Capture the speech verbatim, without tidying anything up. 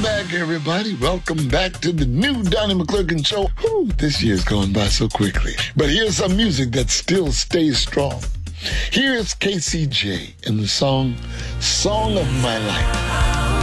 back, everybody. Welcome back to the new Donnie McClurkin Show. Whew, this year's going by so quickly. But here's some music that still stays strong. Here's K C J in the song, Song of My Life.